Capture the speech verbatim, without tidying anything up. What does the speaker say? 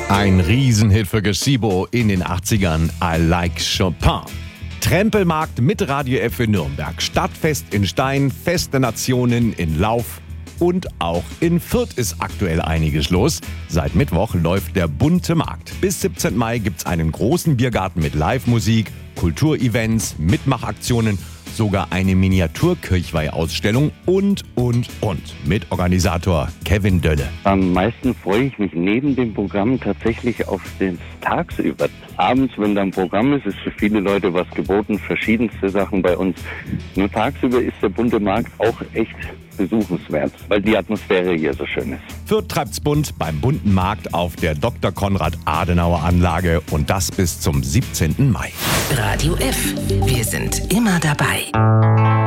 Ein Riesenhit für Gazebo in den achtzigern, I Like Chopin. Trempelmarkt mit Radio F in Nürnberg, Stadtfest in Stein, Fest der Nationen in Lauf und auch in Fürth ist aktuell einiges los. Seit Mittwoch läuft der bunte Markt. Bis siebzehnten Mai gibt's einen großen Biergarten mit Live-Musik, Kulturevents, Mitmachaktionen, sogar eine Miniaturkirchweihausstellung und, und, und. Mit Organisator Kevin Dölle. Am meisten freue ich mich neben dem Programm tatsächlich auf den tagsüber. Abends, wenn da ein Programm ist, ist für viele Leute was geboten, verschiedenste Sachen bei uns. Nur tagsüber ist der bunte Markt auch echt besuchenswert, weil die Atmosphäre hier so schön ist. Fürth treibt's bunt beim bunten Markt auf der Doktor Konrad Adenauer Anlage und das bis zum siebzehnten Mai. Radio F. Wir sind immer dabei.